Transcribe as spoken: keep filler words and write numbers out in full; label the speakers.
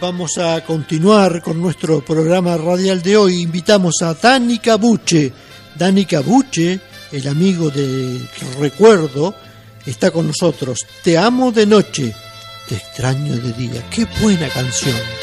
Speaker 1: Vamos a continuar con nuestro programa radial de hoy. Invitamos a Dani Cabuche. Dani Cabuche, el amigo de Recuerdo, está con nosotros. Te amo de noche, te extraño de día. Qué buena canción.